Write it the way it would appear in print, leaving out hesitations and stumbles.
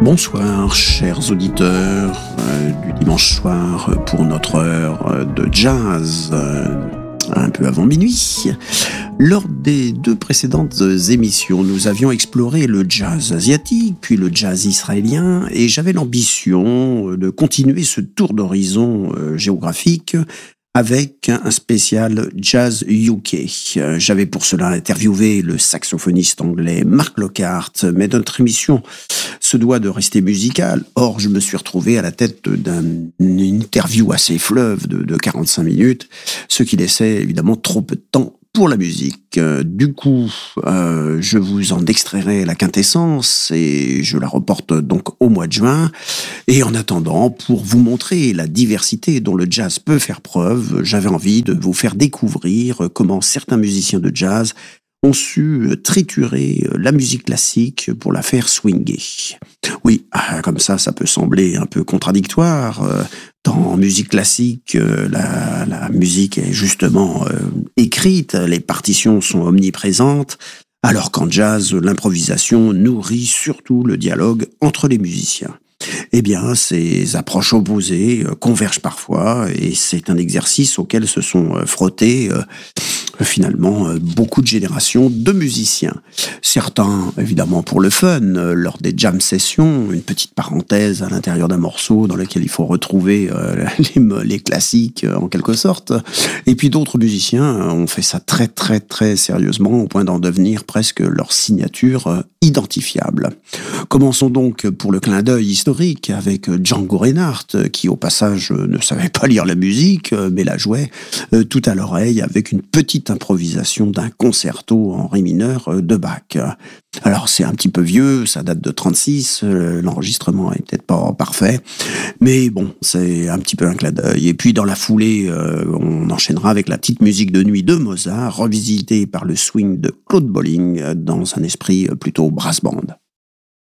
Bonsoir, chers auditeurs du dimanche soir pour notre heure de jazz, un peu avant minuit. Lors des deux précédentes émissions, nous avions exploré le jazz asiatique, puis le jazz israélien, et j'avais l'ambition de continuer ce tour d'horizon géographique avec un spécial Jazz UK. J'avais pour cela interviewé le saxophoniste anglais Mark Lockhart, mais notre émission se doit de rester musicale. Or, je me suis retrouvé à la tête d'une interview assez fleuve de 45 minutes, ce qui laissait évidemment trop peu de temps pour la musique. Du coup, je vous en extrairai la quintessence et je la reporte donc au mois de juin. Et en attendant, pour vous montrer la diversité dont le jazz peut faire preuve, j'avais envie de vous faire découvrir comment certains musiciens de jazz ont su triturer la musique classique pour la faire swinger. Oui, comme ça peut sembler un peu contradictoire. Dans musique classique, la musique est justement écrite, les partitions sont omniprésentes, alors qu'en jazz, l'improvisation nourrit surtout le dialogue entre les musiciens. Eh bien, ces approches opposées convergent parfois, et c'est un exercice auquel se sont frottés finalement beaucoup de générations de musiciens. Certains, évidemment, pour le fun, lors des jam sessions, une petite parenthèse à l'intérieur d'un morceau dans lequel il faut retrouver les classiques, en quelque sorte. Et puis d'autres musiciens ont fait ça très, très, très sérieusement, au point d'en devenir presque leur signature identifiable. Commençons donc pour le clin d'œil historique avec Django Reinhardt, qui au passage ne savait pas lire la musique, mais la jouait tout à l'oreille avec une petite improvisation d'un concerto en ré mineur de Bach. Alors c'est un petit peu vieux, ça date de 36, l'enregistrement est peut-être pas parfait, mais bon, c'est un petit peu un clin d'œil. Et puis dans la foulée, on enchaînera avec la petite musique de nuit de Mozart, revisitée par le swing de Claude Bolling dans un esprit plutôt brass band.